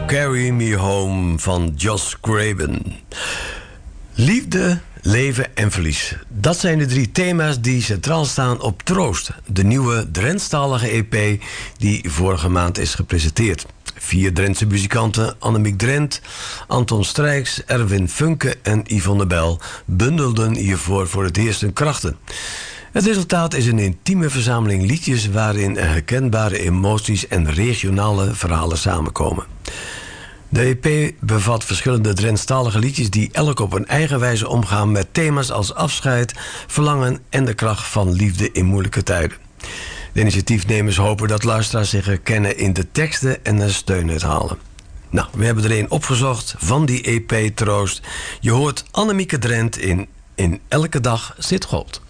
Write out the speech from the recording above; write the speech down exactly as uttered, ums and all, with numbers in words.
Carry Me Home van Josh Groban. Liefde, leven en verlies. Dat zijn de drie thema's die centraal staan op Troost, de nieuwe Drentstalige E P die vorige maand is gepresenteerd. Vier Drentse muzikanten, Annemiek Drent, Anton Strijks, Erwin Funke en Yvonne Bel bundelden hiervoor voor het eerst hun krachten. Het resultaat is een intieme verzameling liedjes waarin herkenbare emoties en regionale verhalen samenkomen. De E P bevat verschillende Drentstalige liedjes die elk op een eigen wijze omgaan met thema's als afscheid, verlangen en de kracht van liefde in moeilijke tijden. De initiatiefnemers hopen dat luisteraars zich herkennen in de teksten en er steun uit halen. Nou, we hebben er een opgezocht van die E P Troost. Je hoort Annemieke Drent in In Elke Dag Zit God.